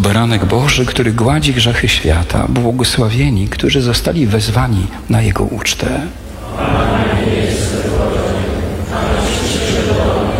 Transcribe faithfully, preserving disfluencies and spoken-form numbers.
baranek Boży, który gładzi grzechy świata, błogosławieni, którzy zostali wezwani na Jego ucztę. Panie, nie jestem godzien, ale przyjdzie do domu